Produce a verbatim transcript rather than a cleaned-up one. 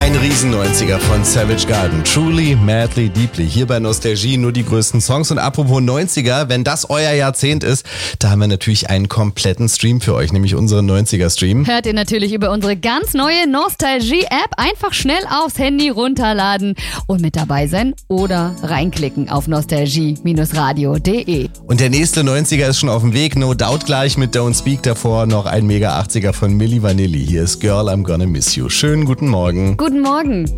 Ein Riesen-neunziger von Savage Garden. Truly, Madly, Deeply. Hier bei Nostalgie nur die größten Songs. Und apropos neunziger, wenn das euer Jahrzehnt ist, da haben wir natürlich einen kompletten Stream für euch, nämlich unseren neunziger-Stream. Hört ihr natürlich über unsere ganz neue Nostalgie-App. Einfach schnell aufs Handy runterladen und mit dabei sein oder reinklicken auf nostalgie radio punkt de. Und der nächste neunziger ist schon auf dem Weg. No Doubt gleich mit Don't Speak, davor noch ein Mega achtziger von Milli Vanilli. Hier ist Girl, I'm Gonna Miss You. Schönen guten Morgen. Guten Morgen.